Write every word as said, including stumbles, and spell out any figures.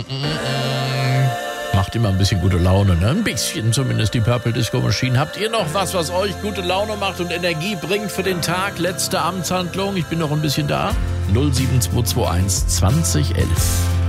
Macht immer ein bisschen gute Laune, ne? Ein bisschen zumindest, die Purple Disco Machine. Habt ihr noch was, was euch gute Laune macht und Energie bringt für den Tag? Letzte Amtshandlung, ich bin noch ein bisschen da. null sieben zwei zwei eins zwanzig elf.